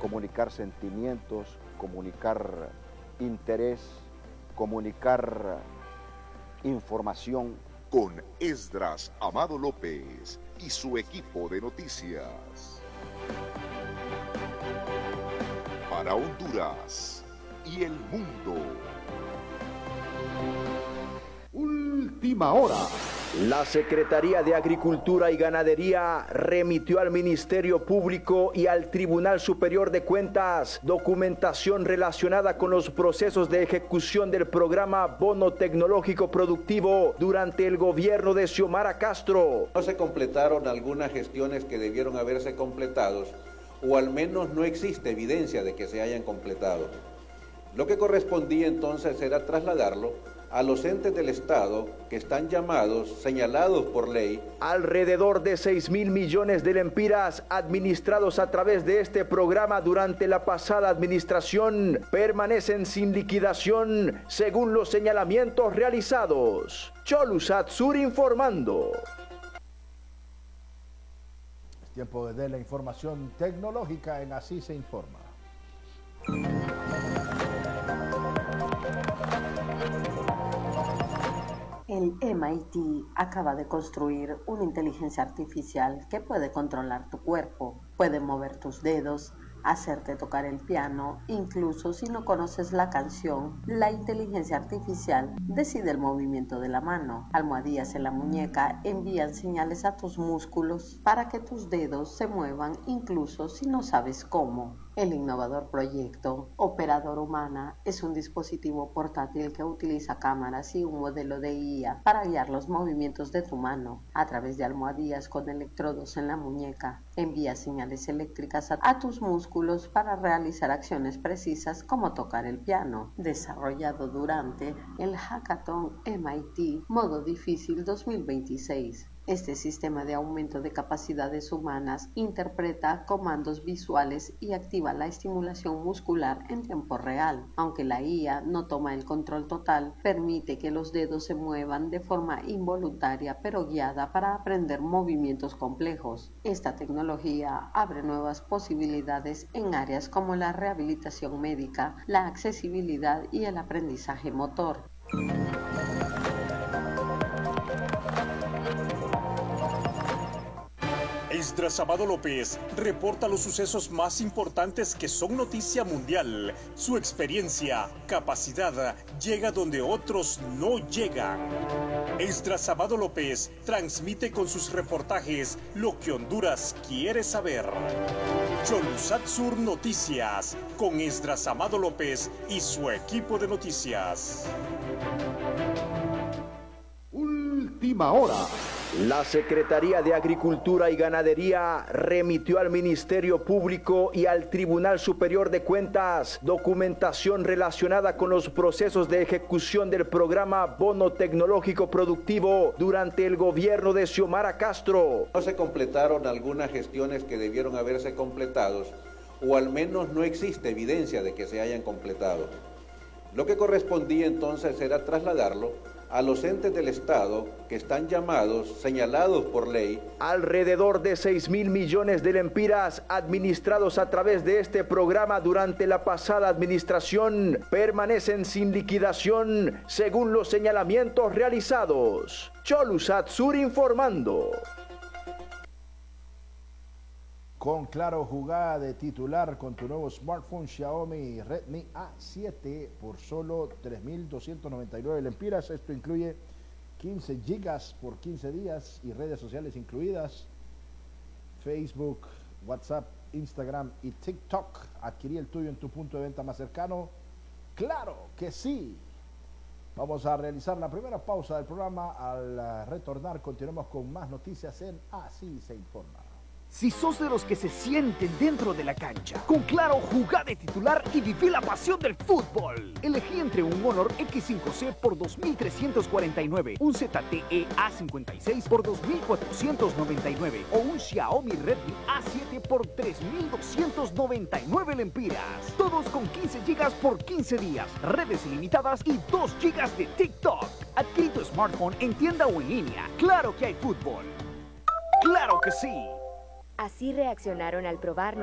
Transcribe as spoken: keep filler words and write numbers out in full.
comunicar sentimientos, comunicar interés, comunicar información. Con Esdras Amado López y su equipo de noticias. Para Honduras y el mundo. Última hora. La Secretaría de Agricultura y Ganadería remitió al Ministerio Público y al Tribunal Superior de Cuentas documentación relacionada con los procesos de ejecución del programa Bono Tecnológico Productivo durante el gobierno de Xiomara Castro. No se completaron algunas gestiones que debieron haberse completados, o al menos no existe evidencia de que se hayan completado. Lo que correspondía entonces era trasladarlo a los entes del Estado que están llamados, señalados por ley. Alrededor de seis mil millones de lempiras administrados a través de este programa durante la pasada administración permanecen sin liquidación según los señalamientos realizados. Cholusat Sur informando. Es tiempo de la información tecnológica en Así se informa. El M I T acaba de construir una inteligencia artificial que puede controlar tu cuerpo, puede mover tus dedos, hacerte tocar el piano, incluso si no conoces la canción, la inteligencia artificial decide el movimiento de la mano. Almohadillas en la muñeca envían señales a tus músculos para que tus dedos se muevan incluso si no sabes cómo. El innovador proyecto Operador Humana es un dispositivo portátil que utiliza cámaras y un modelo de I A para guiar los movimientos de tu mano. A través de almohadillas con electrodos en la muñeca, envía señales eléctricas a, a tus músculos para realizar acciones precisas como tocar el piano. Desarrollado durante el Hackathon M I T Modo Difícil dos mil veintiséis. Este sistema de aumento de capacidades humanas interpreta comandos visuales y activa la estimulación muscular en tiempo real. Aunque la I A no toma el control total, permite que los dedos se muevan de forma involuntaria pero guiada para aprender movimientos complejos. Esta tecnología abre nuevas posibilidades en áreas como la rehabilitación médica, la accesibilidad y el aprendizaje motor. Esdras Amado López reporta los sucesos más importantes que son noticia mundial. Su experiencia, capacidad, llega donde otros no llegan. Esdras Amado López transmite con sus reportajes lo que Honduras quiere saber. Cholusat Sur Noticias, con Esdras Amado López y su equipo de noticias. Última hora. La Secretaría de Agricultura y Ganadería remitió al Ministerio Público y al Tribunal Superior de Cuentas documentación relacionada con los procesos de ejecución del programa Bono Tecnológico Productivo durante el gobierno de Xiomara Castro. No se completaron algunas gestiones que debieron haberse completados, o al menos no existe evidencia de que se hayan completado. Lo que correspondía entonces era trasladarlo a los entes del Estado que están llamados, señalados por ley. Alrededor de seis mil millones de lempiras administrados a través de este programa durante la pasada administración permanecen sin liquidación según los señalamientos realizados. Cholusat Sur informando. Con Claro, jugada de titular con tu nuevo smartphone Xiaomi Redmi A siete por solo tres mil doscientos noventa y nueve lempiras. Esto incluye quince gigas por quince días y redes sociales incluidas: Facebook, WhatsApp, Instagram y TikTok. Adquirí el tuyo en tu punto de venta más cercano. ¡Claro que sí! Vamos a realizar la primera pausa del programa. Al retornar continuamos con más noticias en Así se informa. Si sos de los que se sienten dentro de la cancha, con Claro, jugá de titular y viví la pasión del fútbol. Elegí entre un Honor X cinco C por dos mil trescientos cuarenta y nueve, un Z T E A cincuenta y seis por dos mil cuatrocientos noventa y nueve o un Xiaomi Redmi A siete por tres mil doscientos noventa y nueve lempiras. Todos con quince gigas por quince días, redes ilimitadas y dos gigas de TikTok. Adquirí tu smartphone en tienda o en línea. ¡Claro que hay fútbol! ¡Claro que sí! Así reaccionaron al probar